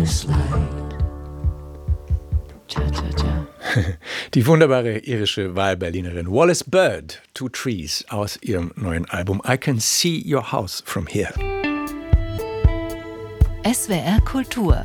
slide. Cha-cha-cha. Die wunderbare irische Wahlberlinerin Wallis Bird, Two Trees, aus ihrem neuen Album I Can See Your House From Here. SWR Kultur.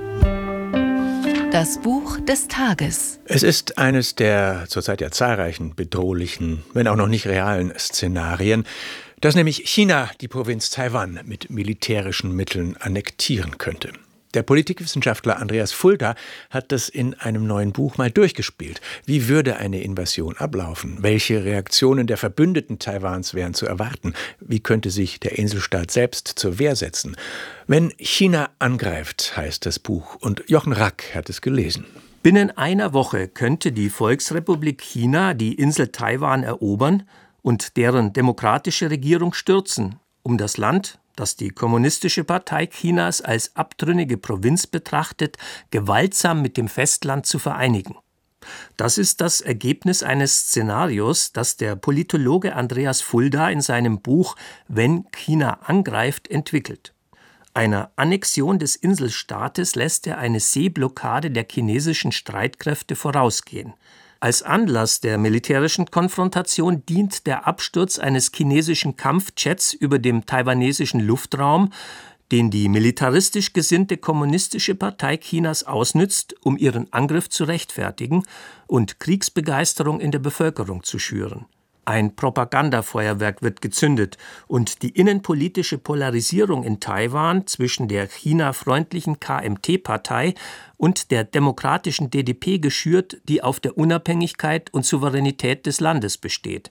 Das Buch des Tages. Es ist eines der zurzeit ja zahlreichen bedrohlichen, wenn auch noch nicht realen Szenarien, dass nämlich China die Provinz Taiwan mit militärischen Mitteln annektieren könnte. Der Politikwissenschaftler Andreas Fulda hat das in einem neuen Buch mal durchgespielt. Wie würde eine Invasion ablaufen? Welche Reaktionen der Verbündeten Taiwans wären zu erwarten? Wie könnte sich der Inselstaat selbst zur Wehr setzen? Wenn China angreift, heißt das Buch. Und Jochen Rack hat es gelesen. Binnen einer Woche könnte die Volksrepublik China die Insel Taiwan erobern und deren demokratische Regierung stürzen, um das Land, das die Kommunistische Partei Chinas als abtrünnige Provinz betrachtet, gewaltsam mit dem Festland zu vereinigen. Das ist das Ergebnis eines Szenarios, das der Politologe Andreas Fulda in seinem Buch »Wenn China angreift« entwickelt. Einer Annexion des Inselstaates lässt er eine Seeblockade der chinesischen Streitkräfte vorausgehen. Als Anlass der militärischen Konfrontation dient der Absturz eines chinesischen Kampfjets über dem taiwanesischen Luftraum, den die militaristisch gesinnte Kommunistische Partei Chinas ausnützt, um ihren Angriff zu rechtfertigen und Kriegsbegeisterung in der Bevölkerung zu schüren. Ein Propagandafeuerwerk wird gezündet und die innenpolitische Polarisierung in Taiwan zwischen der China-freundlichen KMT-Partei und der demokratischen DDP geschürt, die auf der Unabhängigkeit und Souveränität des Landes besteht.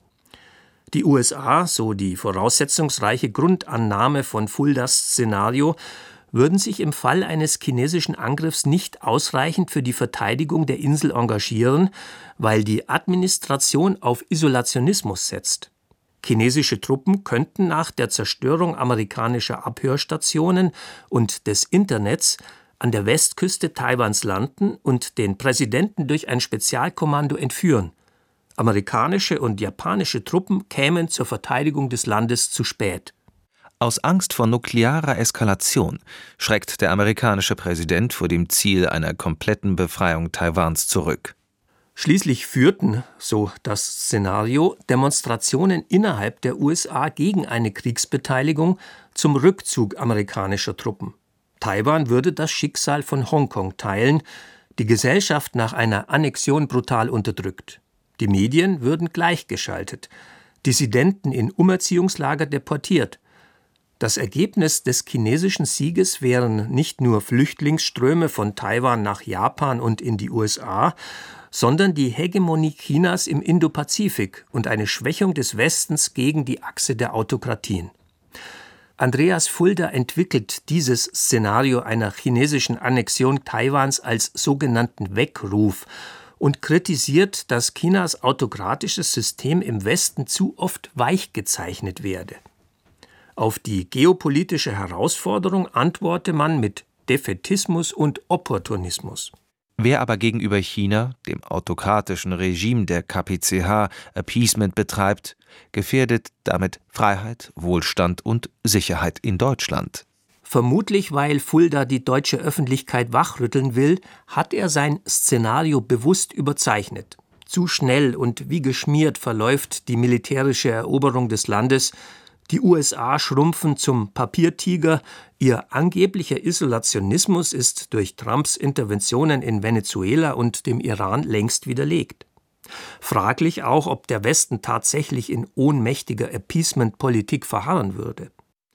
Die USA, so die voraussetzungsreiche Grundannahme von Fuldas Szenario, würden sich im Fall eines chinesischen Angriffs nicht ausreichend für die Verteidigung der Insel engagieren, weil die Administration auf Isolationismus setzt. Chinesische Truppen könnten nach der Zerstörung amerikanischer Abhörstationen und des Internets an der Westküste Taiwans landen und den Präsidenten durch ein Spezialkommando entführen. Amerikanische und japanische Truppen kämen zur Verteidigung des Landes zu spät. Aus Angst vor nuklearer Eskalation schreckt der amerikanische Präsident vor dem Ziel einer kompletten Befreiung Taiwans zurück. Schließlich führten, so das Szenario, Demonstrationen innerhalb der USA gegen eine Kriegsbeteiligung zum Rückzug amerikanischer Truppen. Taiwan würde das Schicksal von Hongkong teilen, die Gesellschaft nach einer Annexion brutal unterdrückt. Die Medien würden gleichgeschaltet, Dissidenten in Umerziehungslager deportiert. Das Ergebnis des chinesischen Sieges wären nicht nur Flüchtlingsströme von Taiwan nach Japan und in die USA, sondern die Hegemonie Chinas im Indopazifik und eine Schwächung des Westens gegen die Achse der Autokratien. Andreas Fulda entwickelt dieses Szenario einer chinesischen Annexion Taiwans als sogenannten Weckruf und kritisiert, dass Chinas autokratisches System im Westen zu oft weich gezeichnet werde. Auf die geopolitische Herausforderung antworte man mit Defätismus und Opportunismus. Wer aber gegenüber China, dem autokratischen Regime der KPCH, Appeasement betreibt, gefährdet damit Freiheit, Wohlstand und Sicherheit in Deutschland. Vermutlich, weil Fulda die deutsche Öffentlichkeit wachrütteln will, hat er sein Szenario bewusst überzeichnet. Zu schnell und wie geschmiert verläuft die militärische Eroberung des Landes. Die USA schrumpfen zum Papiertiger, ihr angeblicher Isolationismus ist durch Trumps Interventionen in Venezuela und dem Iran längst widerlegt. Fraglich auch, ob der Westen tatsächlich in ohnmächtiger Appeasement-Politik verharren würde.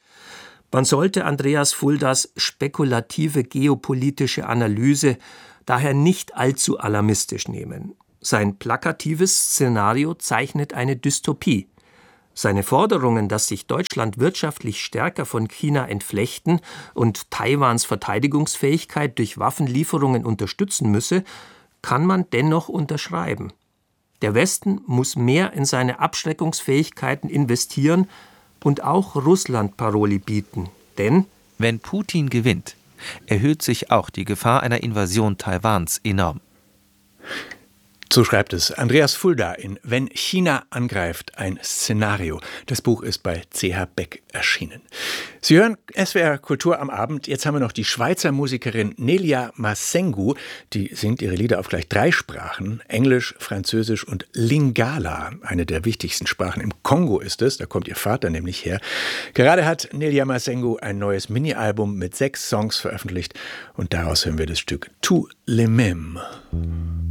Man sollte Andreas Fuldas spekulative geopolitische Analyse daher nicht allzu alarmistisch nehmen. Sein plakatives Szenario zeichnet eine Dystopie. Seine Forderungen, dass sich Deutschland wirtschaftlich stärker von China entflechten und Taiwans Verteidigungsfähigkeit durch Waffenlieferungen unterstützen müsse, kann man dennoch unterschreiben. Der Westen muss mehr in seine Abschreckungsfähigkeiten investieren und auch Russland Paroli bieten. Denn wenn Putin gewinnt, erhöht sich auch die Gefahr einer Invasion Taiwans enorm. So schreibt es Andreas Fulda in »Wenn China angreift, ein Szenario«. Das Buch ist bei CH Beck erschienen. Sie hören SWR Kultur am Abend. Jetzt haben wir noch die Schweizer Musikerin Nelia Masengo. Die singt ihre Lieder auf gleich 3 Sprachen, Englisch, Französisch und Lingala. Eine der wichtigsten Sprachen im Kongo ist es, da kommt ihr Vater nämlich her. Gerade hat Nelia Masengo ein neues Mini-Album mit 6 Songs veröffentlicht und daraus hören wir das Stück Tous les mêmes.